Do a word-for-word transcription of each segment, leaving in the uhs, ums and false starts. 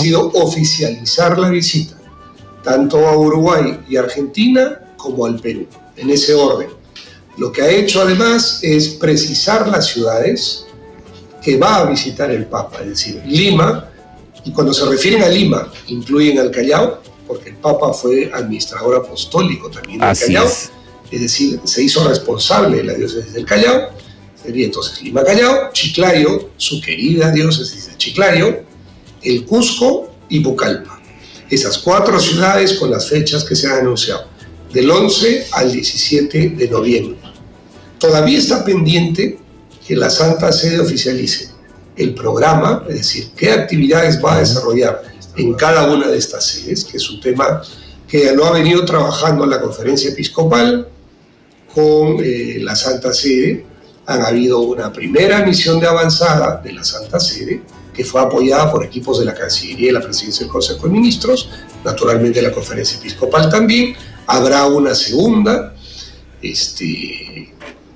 sido oficializar la visita, tanto a Uruguay y Argentina como al Perú, en ese orden. Lo que ha hecho además es precisar las ciudades que va a visitar el Papa, es decir, Lima, y cuando se refieren a Lima, incluyen al Callao, porque el Papa fue administrador apostólico también del Así Callao, es. es decir, se hizo responsable de la diócesis del Callao. Sería entonces Lima, Callao, Chiclayo, su querida diócesis de Chiclayo, el Cusco y Pucallpa. Esas cuatro ciudades con las fechas que se han anunciado, del once al diecisiete de noviembre. Todavía está pendiente que la Santa Sede oficialice el programa, es decir, qué actividades va a desarrollar en cada una de estas sedes, que es un tema que lo ha venido trabajando la Conferencia Episcopal con eh, la Santa Sede. Han habido una primera misión de avanzada de la Santa Sede, que fue apoyada por equipos de la Cancillería y la Presidencia del Consejo de Ministros, naturalmente la Conferencia Episcopal también. Habrá una segunda. Este,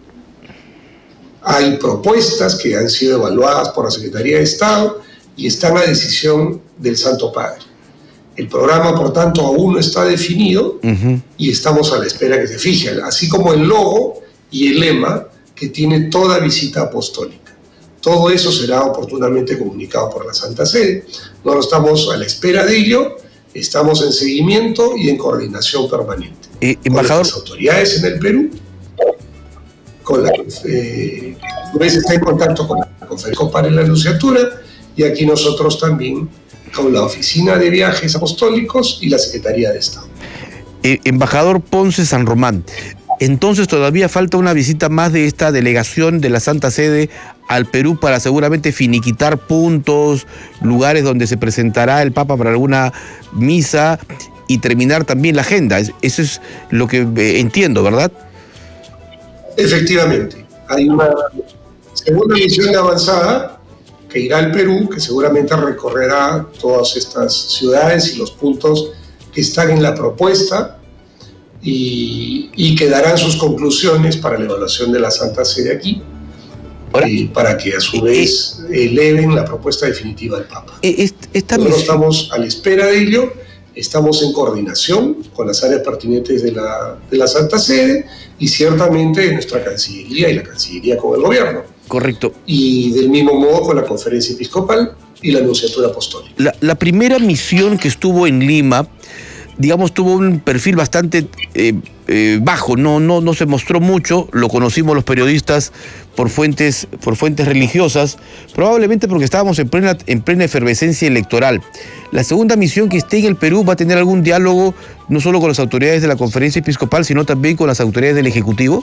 hay propuestas que han sido evaluadas por la Secretaría de Estado y están a decisión del Santo Padre. El programa, por tanto, aún no está definido uh-huh. y estamos a la espera que se fije, así como el logo y el lema que tiene toda visita apostólica. Todo eso será oportunamente comunicado por la Santa Sede. No estamos a la espera de ello, estamos en seguimiento y en coordinación permanente. Eh, embajador... Con las autoridades en el Perú, con la eh, está en contacto con la Conferencia para la Anunciatura y aquí nosotros también con la Oficina de Viajes Apostólicos y la Secretaría de Estado. Eh, embajador Ponce San Román, entonces todavía falta una visita más de esta delegación de la Santa Sede al Perú para seguramente finiquitar puntos, lugares donde se presentará el Papa para alguna misa y terminar también la agenda. Eso es lo que eh, entiendo, ¿verdad? Efectivamente. Hay una segunda misión de avanzada que irá al Perú, que seguramente recorrerá todas estas ciudades y los puntos que están en la propuesta y, y que darán sus conclusiones para la evaluación de la Santa Sede aquí, eh, para que a su vez eleven la propuesta definitiva del Papa. Esta Nosotros estamos a la espera de ello, estamos en coordinación con las áreas pertinentes de la, de la Santa Sede y ciertamente nuestra Cancillería y la Cancillería con el Gobierno. Correcto. Y del mismo modo con la Conferencia Episcopal y la Anunciatura Apostólica. La, la primera misión que estuvo en Lima, digamos, tuvo un perfil bastante eh, eh, bajo, no, no, no se mostró mucho, lo conocimos los periodistas por fuentes, por fuentes religiosas, probablemente porque estábamos en plena, en plena efervescencia electoral. La segunda misión que esté en el Perú va a tener algún diálogo, no solo con las autoridades de la Conferencia Episcopal, sino también con las autoridades del Ejecutivo.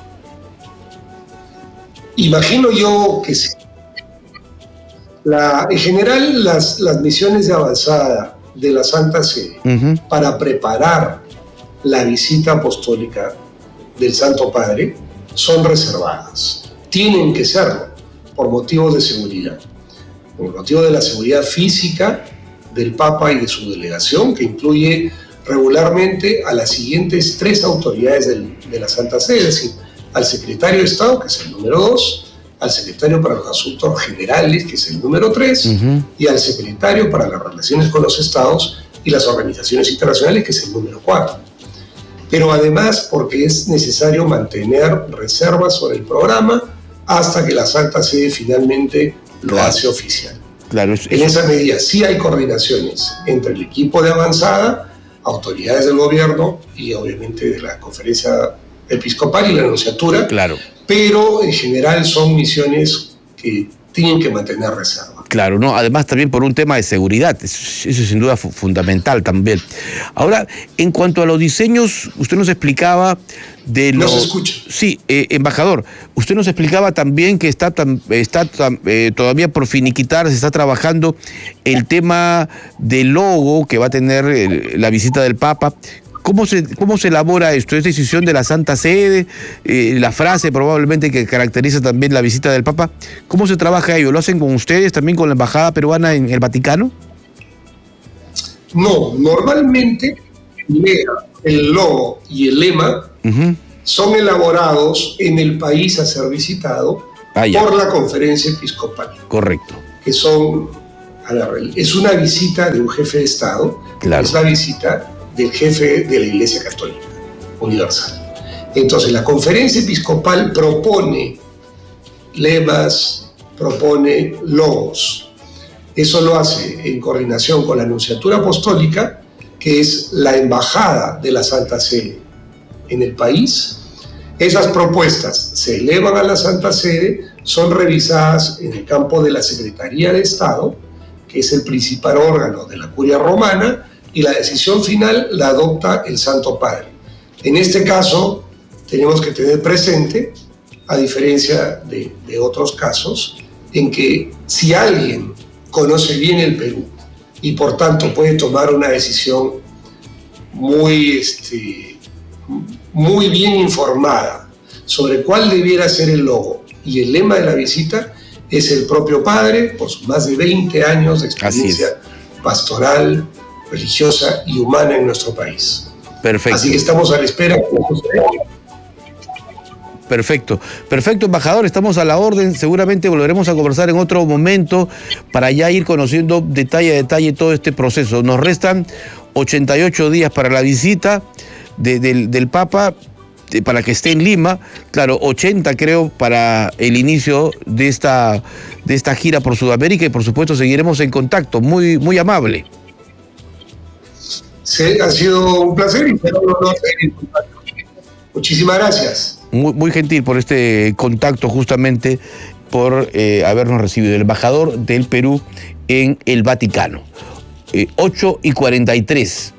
Imagino yo que sí. La, en general, las, las misiones de avanzada de la Santa Sede uh-huh. para preparar la visita apostólica del Santo Padre son reservadas. Tienen que serlo por motivos de seguridad, por motivo de la seguridad física del Papa y de su delegación, que incluye regularmente a las siguientes tres autoridades del, de la Santa Sede, es decir, al secretario de Estado, que es el número dos, al secretario para los Asuntos Generales, que es el número tres, uh-huh. y al secretario para las Relaciones con los Estados y las Organizaciones Internacionales, que es el número cuatro. Pero además porque es necesario mantener reservas sobre el programa hasta que la Santa Sede finalmente lo claro. hace oficial. Claro, es, en esa medida sí hay coordinaciones entre el equipo de avanzada, autoridades del gobierno y obviamente de la Conferencia Episcopal y la Anunciatura, claro. pero en general son misiones que tienen que mantener reserva. Claro, no, además también por un tema de seguridad, eso, eso es sin duda fu- fundamental también. Ahora, en cuanto a los diseños, usted nos explicaba de los... No se escucha. Sí, eh, embajador, usted nos explicaba también que está, tam, está tam, eh, todavía por finiquitar, se está trabajando el tema del logo que va a tener eh, la visita del Papa. ¿Cómo se, cómo se elabora esto? ¿Es decisión de la Santa Sede? Eh, la frase probablemente que caracteriza también la visita del Papa. ¿Cómo se trabaja ello? ¿Lo hacen con ustedes, también con la Embajada Peruana en el Vaticano? No, normalmente el logo y el lema uh-huh. son elaborados en el país a ser visitado ah, por la Conferencia Episcopal. Correcto. Que son A ver, es una visita de un jefe de Estado, claro. Es la visita del jefe de la Iglesia Católica Universal. Entonces, la conferencia episcopal propone lemas, propone logos. Eso lo hace en coordinación con la Nunciatura Apostólica, que es la embajada de la Santa Sede en el país. Esas propuestas se elevan a la Santa Sede, son revisadas en el campo de la Secretaría de Estado, que es el principal órgano de la Curia Romana, y la decisión final la adopta el Santo Padre. En este caso, tenemos que tener presente, a diferencia de, de otros casos, en que si alguien conoce bien el Perú y por tanto puede tomar una decisión muy, este, muy bien informada sobre cuál debiera ser el logo y el lema de la visita, es el propio padre, por sus más de veinte años de experiencia pastoral, religiosa y humana en nuestro país. Perfecto. Así que estamos a la espera. Perfecto, perfecto, embajador, estamos a la orden, seguramente volveremos a conversar en otro momento para ya ir conociendo detalle a detalle todo este proceso. Nos restan ochenta y ocho días para la visita de, del, del Papa, de, para que esté en Lima, claro, ochenta creo para el inicio de esta, de esta gira por Sudamérica y por supuesto seguiremos en contacto, muy, muy amable. Sí, ha sido un placer y espero no seguir en contacto. Muchísimas gracias. Muy, muy gentil por este contacto, justamente por eh, habernos recibido, el embajador del Perú en el Vaticano. Eh, ocho y cuarenta y tres.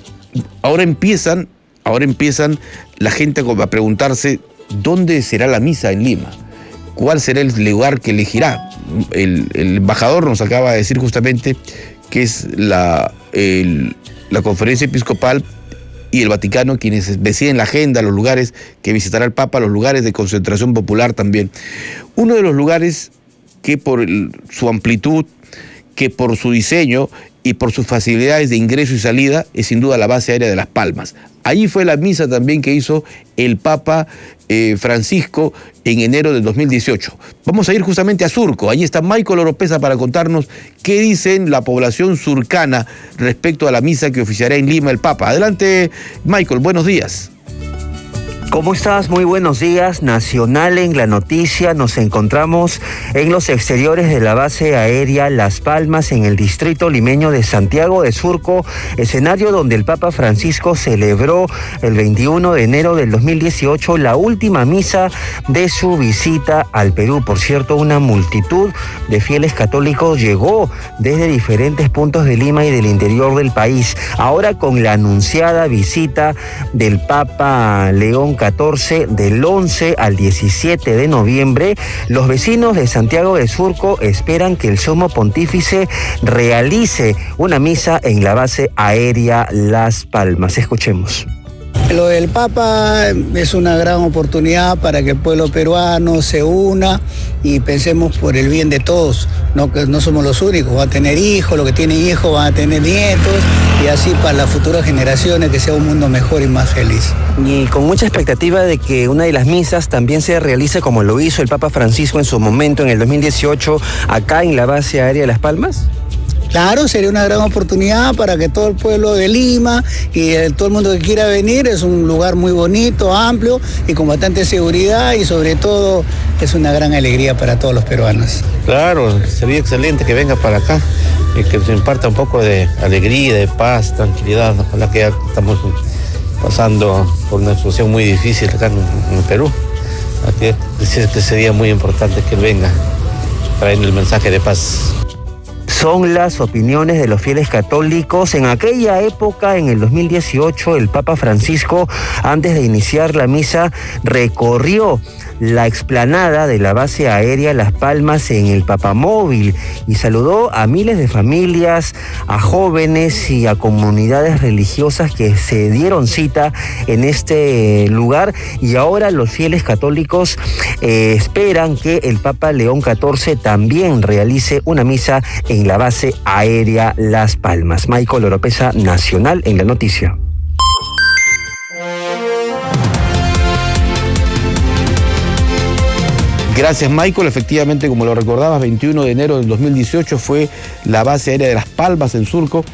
Ahora empiezan, ahora empiezan la gente a preguntarse dónde será la misa en Lima, cuál será el lugar que elegirá. El, el embajador nos acaba de decir justamente que es la, el, la conferencia episcopal y el Vaticano quienes deciden la agenda, los lugares que visitará el Papa, los lugares de concentración popular también. Uno de los lugares que por el, su amplitud, que por su diseño y por sus facilidades de ingreso y salida es sin duda la base aérea de Las Palmas. Allí fue la misa también que hizo el Papa eh, Francisco en enero del dos mil dieciocho. Vamos a ir justamente a Surco. Allí está Michael Oropesa para contarnos qué dicen la población surcana respecto a la misa que oficiará en Lima el Papa. Adelante, Michael, buenos días. ¿Cómo estás? Muy buenos días. Nacional en la noticia. Nos encontramos en los exteriores de la base aérea Las Palmas, en el distrito limeño de Santiago de Surco, escenario donde el Papa Francisco celebró el veintiuno de enero del dos mil dieciocho la última misa de su visita al Perú. Por cierto, una multitud de fieles católicos llegó desde diferentes puntos de Lima y del interior del país. Ahora con la anunciada visita del Papa León catorce, del once al diecisiete de noviembre, los vecinos de Santiago de Surco esperan que el sumo pontífice realice una misa en la base aérea Las Palmas. Escuchemos. Lo del Papa es una gran oportunidad para que el pueblo peruano se una y pensemos por el bien de todos, no que no somos los únicos, va a tener hijos, los que tienen hijos van a tener nietos y así para las futuras generaciones que sea un mundo mejor y más feliz. Y con mucha expectativa de que una de las misas también se realice como lo hizo el Papa Francisco en su momento en el dos mil dieciocho acá en la base aérea de Las Palmas. Claro, sería una gran oportunidad para que todo el pueblo de Lima y el, todo el mundo que quiera venir, es un lugar muy bonito, amplio y con bastante seguridad y sobre todo es una gran alegría para todos los peruanos. Claro, sería excelente que venga para acá y que nos imparta un poco de alegría, de paz, tranquilidad. Ojalá que ya estamos pasando por una situación muy difícil acá en, en Perú. Así que sería muy importante que él venga trayendo el mensaje de paz. Son las opiniones de los fieles católicos. En aquella época, en el dos mil dieciocho, el Papa Francisco, antes de iniciar la misa, recorrió la explanada de la base aérea Las Palmas en el Papamóvil y saludó a miles de familias, a jóvenes y a comunidades religiosas que se dieron cita en este lugar, y ahora los fieles católicos eh, esperan que el Papa León catorce también realice una misa en la base aérea Las Palmas. Michael Oropesa, Nacional en la noticia. Gracias, Michael. Efectivamente, como lo recordabas, veintiuno de enero del dos mil dieciocho fue la base aérea de Las Palmas en Surco